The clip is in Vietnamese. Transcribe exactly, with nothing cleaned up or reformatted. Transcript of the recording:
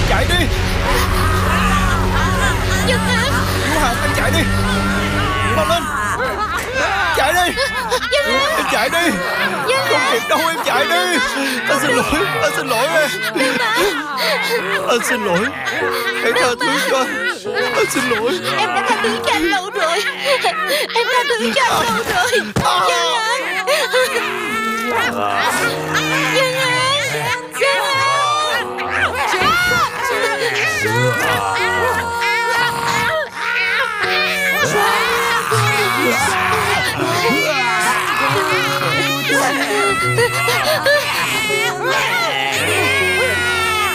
chạy đi. Dân An. Chú Hàm, anh chạy đi. Mau lên. Chạy đi. Em chạy đi. Không kịp đâu, em chạy đi. Anh xin lỗi. Anh xin lỗi em. Anh xin lỗi. Hãy tha thứ cho anh. Anh xin lỗi. Em đã tha thứ cho anh lâu rồi. Em tha thứ cho anh lâu rồi. Dân An. Dân An. Dân An.